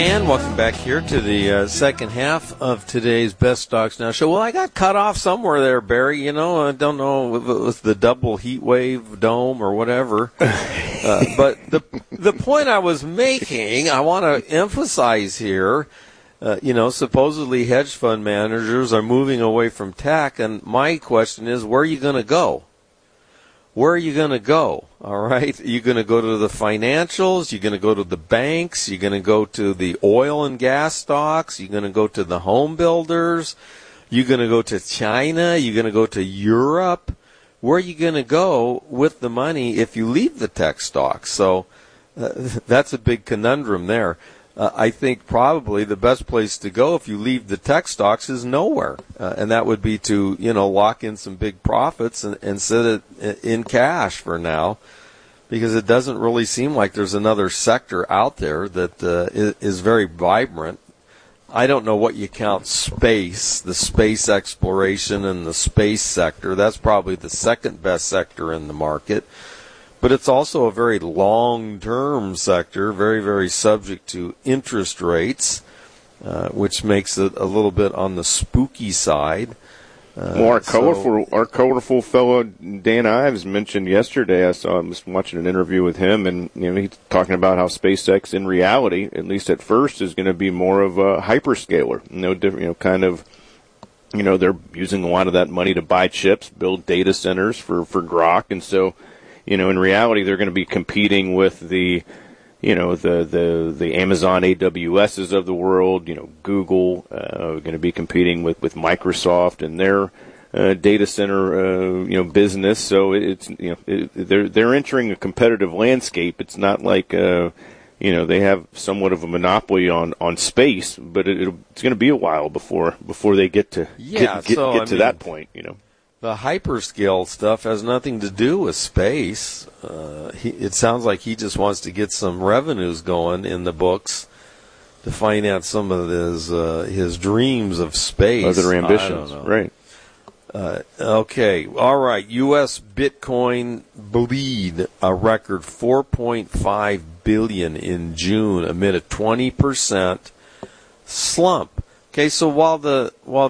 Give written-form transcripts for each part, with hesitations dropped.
And welcome back here to the second half of today's Best Stocks Now show. Well, I got cut off somewhere there, Barry. You know, I don't know if it was the double heat wave dome or whatever. But the point I was making, I want to emphasize here, supposedly hedge fund managers are moving away from tech, and my question is, where are you going to go? Where are you going to go? All right. You're going to go to the financials. You're going to go to the banks. You're going to go to the oil and gas stocks. You're going to go to the home builders. You're going to go to China. You're going to go to Europe. Where are you going to go with the money if you leave the tech stocks? So that's a big conundrum there. I think probably the best place to go if you leave the tech stocks is nowhere. And that would be to, lock in some big profits and sit it in cash for now, because it doesn't really seem like there's another sector out there that is very vibrant. I don't know what you count space, the space exploration and the space sector. That's probably the second best sector in the market. But it's also a very long-term sector, very, very subject to interest rates, which makes it a little bit on the spooky side. Our colorful fellow Dan Ives mentioned yesterday. I was watching an interview with him, and he's talking about how SpaceX, in reality, at least at first, is going to be more of a hyperscaler. No different, they're using a lot of that money to buy chips, build data centers for Grok, and so. In reality, they're going to be competing with the Amazon AWSs of the world. Google going to be competing with Microsoft and their data center business. So they're entering a competitive landscape. It's not like they have somewhat of a monopoly on space, but it's going to be a while before they get to that point. The hyperscale stuff has nothing to do with space. It sounds like he just wants to get some revenues going in the books to finance some of his dreams of space. Other ambitions, right. Okay, all right. U.S. Bitcoin bleed a record $4.5 billion in June amid a 20% slump. Okay, so while the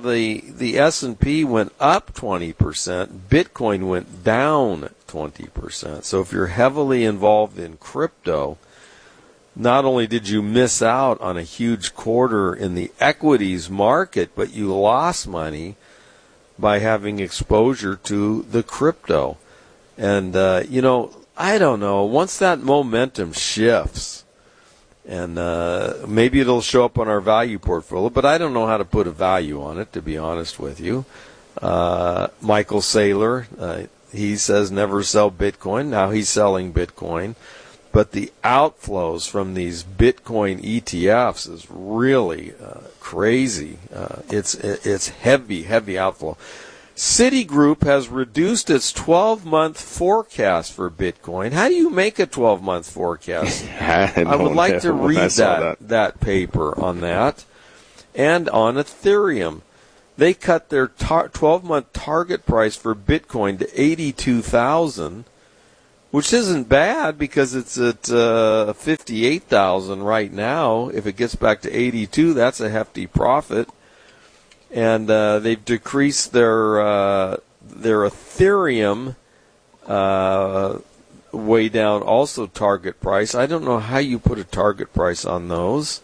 S&P went up 20%, Bitcoin went down 20%. So if you're heavily involved in crypto, not only did you miss out on a huge quarter in the equities market, but you lost money by having exposure to the crypto. And I don't know, once that momentum shifts, and maybe it'll show up on our value portfolio, but I don't know how to put a value on it, to be honest with you. Michael Saylor, he says never sell Bitcoin. Now he's selling Bitcoin. But the outflows from these Bitcoin ETFs is really crazy. It's heavy outflow. Citigroup has reduced its 12-month forecast for Bitcoin. How do you make a 12-month forecast? I would like to read that paper on that. And on Ethereum, they cut their 12-month target price for Bitcoin to $82,000, which isn't bad because it's at $58,000 right now. If it gets back to $82,000, that's a hefty profit. And they've decreased their Ethereum way down, also target price. I don't know how you put a target price on those.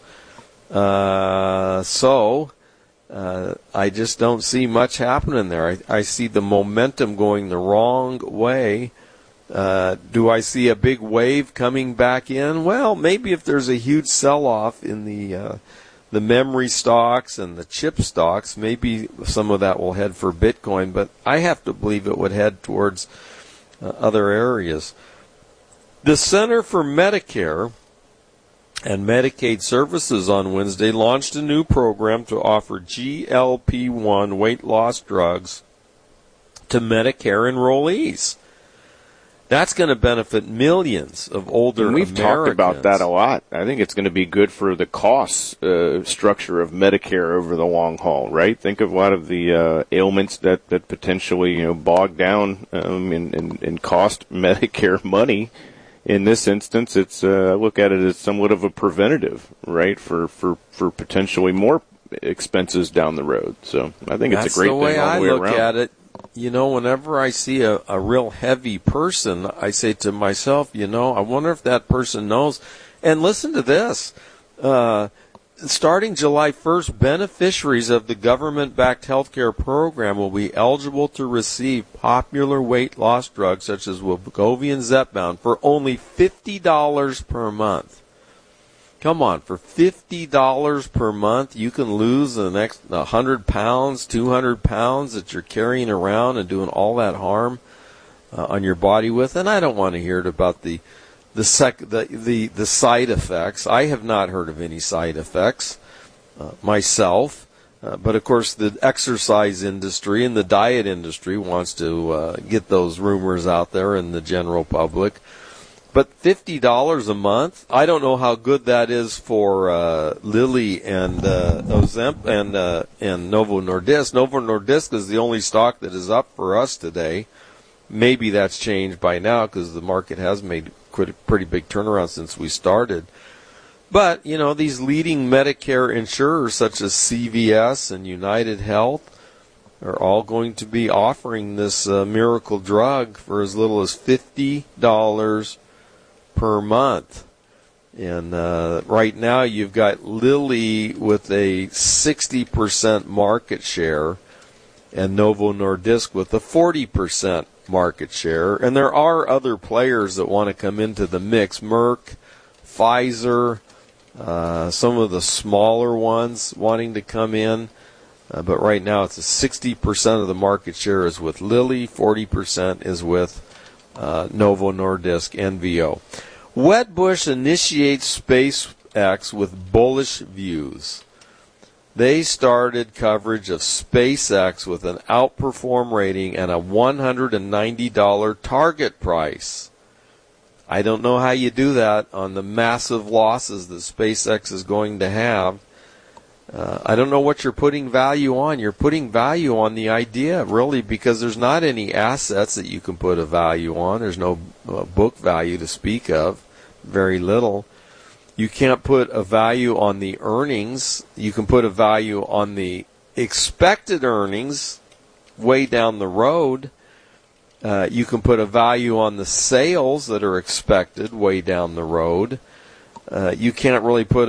So I just don't see much happening there. I see the momentum going the wrong way. Do I see a big wave coming back in? Well, maybe if there's a huge sell-off in the memory stocks and the chip stocks, maybe some of that will head for Bitcoin, but I have to believe it would head towards other areas. The Center for Medicare and Medicaid Services on Wednesday launched a new program to offer GLP-1 weight loss drugs to Medicare enrollees. That's going to benefit millions of older Americans. We've talked about that a lot. I think it's going to be good for the cost structure of Medicare over the long haul, right? Think of a lot of the ailments that potentially bog down and cost Medicare money. in this instance, it's I look at it as somewhat of a preventative, right, for potentially more expenses down the road. So I think it's a great thing all the way around. That's the way I look at it. Whenever I see a real heavy person, I say to myself, I wonder if that person knows. And listen to this. Starting July 1st, beneficiaries of the government-backed healthcare program will be eligible to receive popular weight loss drugs such as Wegovy and Zepbound for only $50 per month. Come on, for $50 per month, you can lose the next 100 pounds, 200 pounds that you're carrying around and doing all that harm on your body with. And I don't want to hear it about the side effects. I have not heard of any side effects myself, but of course the exercise industry and the diet industry wants to get those rumors out there in the general public. But $50 a month, I don't know how good that is for Lilly and Ozemp and Novo Nordisk. Novo Nordisk is the only stock that is up for us today. Maybe that's changed by now because the market has made a pretty big turnaround since we started. But, these leading Medicare insurers such as CVS and United Health are all going to be offering this miracle drug for as little as $50 per month. And right now you've got Lilly with a 60% market share and Novo Nordisk with a 40% market share. And there are other players that want to come into the mix. Merck, Pfizer, some of the smaller ones wanting to come in. But right now it's a 60% of the market share is with Lilly, 40% is with Novo Nordisk, NVO. Wedbush initiates SpaceX with bullish views. They started coverage of SpaceX with an outperform rating and a $190 target price. I don't know how you do that on the massive losses that SpaceX is going to have. I don't know what you're putting value on. You're putting value on the idea, really, because there's not any assets that you can put a value on. There's no book value to speak of, very little. You can't put a value on the earnings. You can put a value on the expected earnings way down the road. You can put a value on the sales that are expected way down the road. You can't really put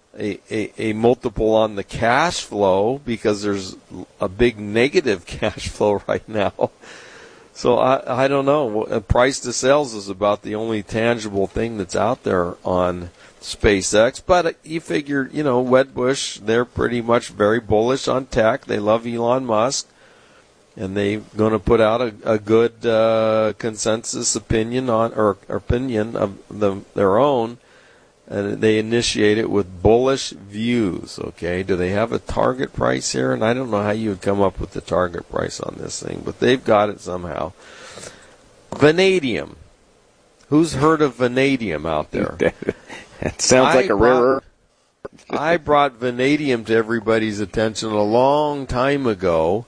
a multiple on the cash flow because there's a big negative cash flow right now. So I don't know. Price to sales is about the only tangible thing that's out there on SpaceX. But you figure, Wedbush, they're pretty much very bullish on tech. They love Elon Musk. And they're going to put out a good consensus opinion of their own. And they initiate it with bullish views, okay? Do they have a target price here? And I don't know how you would come up with the target price on this thing, but they've got it somehow. Vanadium. Who's heard of vanadium out there? It sounds like a rare earth. I brought vanadium to everybody's attention a long time ago.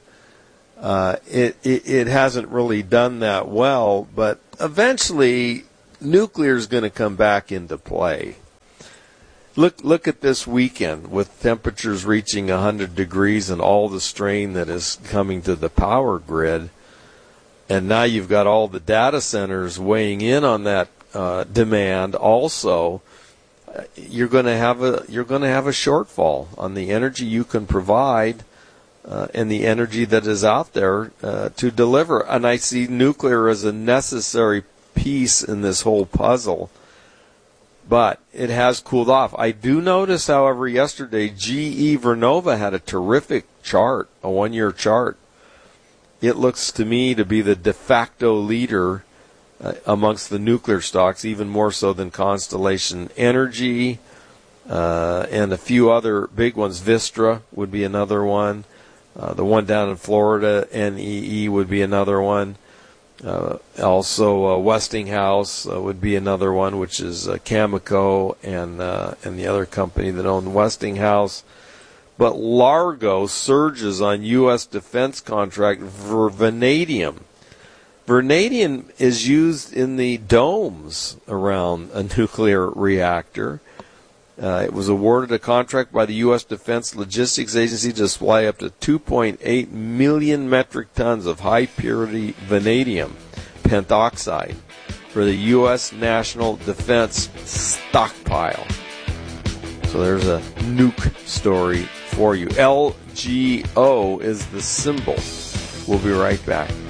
It hasn't really done that well, but eventually nuclear is going to come back into play. Look at this weekend with temperatures reaching 100 degrees and all the strain that is coming to the power grid. And now you've got all the data centers weighing in on that demand also. You're going to have a shortfall on the energy you can provide and the energy that is out there to deliver. And I see nuclear as a necessary piece in this whole puzzle. But it has cooled off. I do notice, however, yesterday GE Vernova had a terrific chart, a one-year chart. It looks to me to be the de facto leader amongst the nuclear stocks, even more so than Constellation Energy and a few other big ones. Vistra would be another one. The one down in Florida, NEE, would be another one. Also, Westinghouse would be another one, which is Cameco and the other company that owned Westinghouse. But Largo surges on U.S. defense contract for vanadium. Vanadium is used in the domes around a nuclear reactor. It was awarded a contract by the U.S. Defense Logistics Agency to supply up to 2.8 million metric tons of high-purity vanadium pentoxide for the U.S. National Defense Stockpile. So there's a nuke story for you. LGO is the symbol. We'll be right back.